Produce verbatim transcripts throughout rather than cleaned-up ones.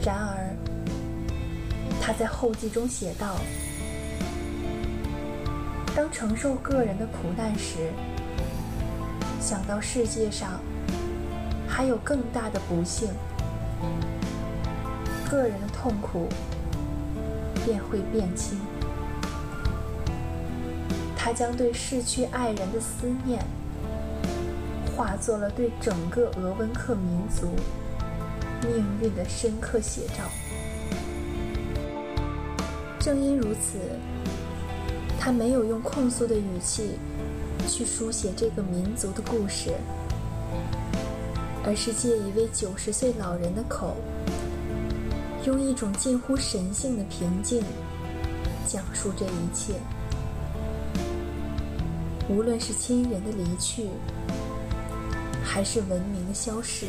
然而，他在后记中写道：当承受个人的苦难时，想到世界上还有更大的不幸，个人的痛苦便会变轻。他将对逝去爱人的思念化作了对整个鄂温克民族命运的深刻写照。正因如此，他没有用控诉的语气去书写这个民族的故事，而是借一位九十岁老人的口，用一种近乎神性的平静讲述这一切。无论是亲人的离去，还是文明的消逝，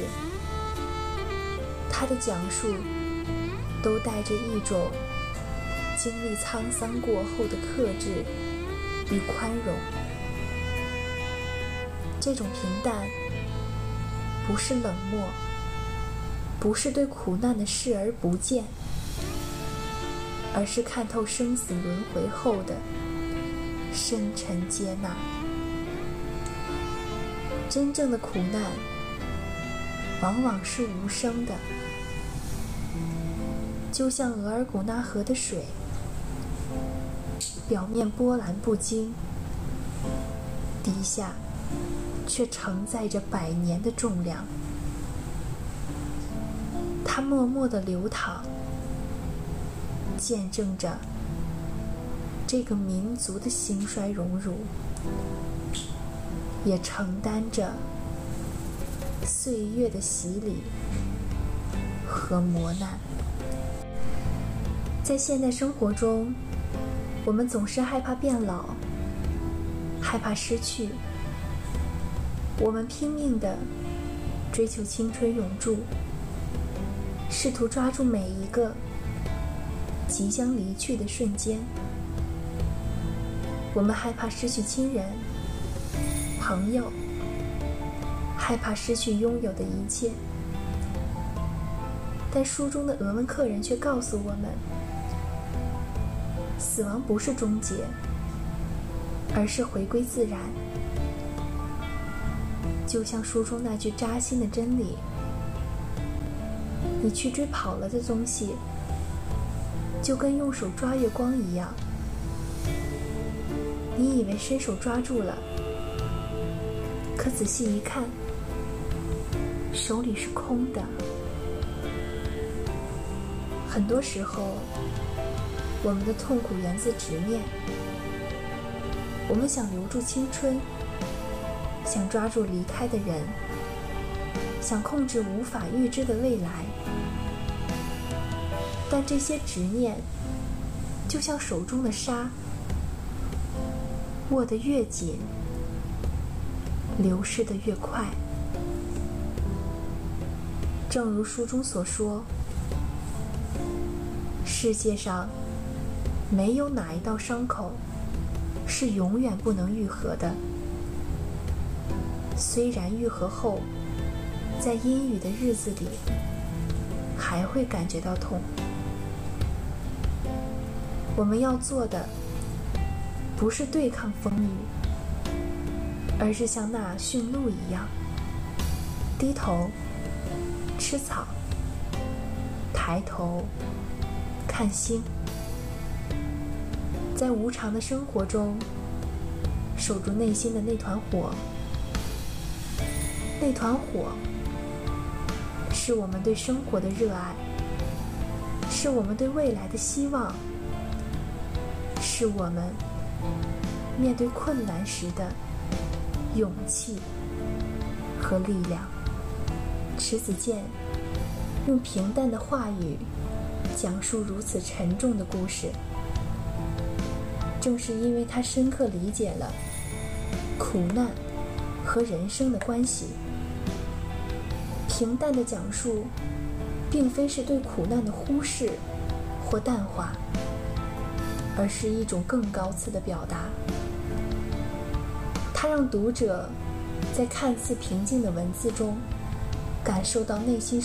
他的讲述都带着一种经历沧桑过后的克制与宽容。这种平淡不是冷漠，不是对苦难的视而不见，而是看透生死轮回后的深沉接纳。真正的苦难往往是无声的，就像额尔古纳河的水，表面波澜不惊，底下却承载着百年的重量。它默默地流淌，见证着这个民族的兴衰荣辱，也承担着岁月的洗礼和磨难。在现代生活中，我们总是害怕变老，害怕失去，我们拼命地追求青春永驻，试图抓住每一个即将离去的瞬间。我们害怕失去亲人、朋友，害怕失去拥有的一切。但书中的鄂温克人却告诉我们，死亡不是终结，而是回归自然。就像书中那句扎心的真理：你去追跑了的东西，就跟用手抓月光一样，你以为伸手抓住了，可仔细一看，手里是空的。很多时候，我们的痛苦源自执念，我们想留住青春，想抓住离开的人，想控制无法预知的未来。但这些执念就像手中的沙，握得越紧，流逝得越快。正如书中所说，世界上没有哪一道伤口是永远不能愈合的，虽然愈合后，在阴雨的日子里还会感觉到痛。我们要做的不是对抗风雨，而是像那驯鹿一样，低头吃草，抬头看星。在无常的生活中，守住内心的那团火。那团火是我们对生活的热爱，是我们对未来的希望，是我们面对困难时的勇气和力量。迟子建用平淡的话语讲述如此沉重的故事，正是因为他深刻理解了苦难和人生的关系。平淡的讲述并非是对苦难的忽视或淡化，而是一种更高次的表达。它让读者在看似平静的文字中感受到内心